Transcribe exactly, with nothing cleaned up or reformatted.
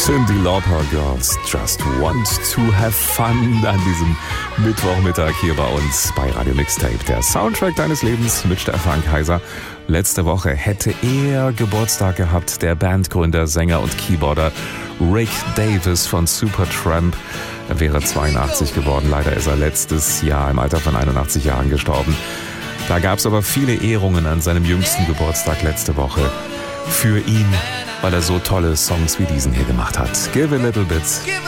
Cyndi Lauper, Girls Just Want to Have Fun an diesem Mittwochmittag hier bei uns bei Radio Mixtape. Der Soundtrack deines Lebens mit Stefan Kaiser. Letzte Woche hätte er Geburtstag gehabt, der Bandgründer, Sänger und Keyboarder Rick Davies von Supertramp. Er wäre zweiundachtzig geworden, leider ist er letztes Jahr im Alter von einundachtzig Jahren gestorben. Da gab es aber viele Ehrungen an seinem jüngsten Geburtstag letzte Woche für ihn, weil er so tolle Songs wie diesen hier gemacht hat. Give a little bit.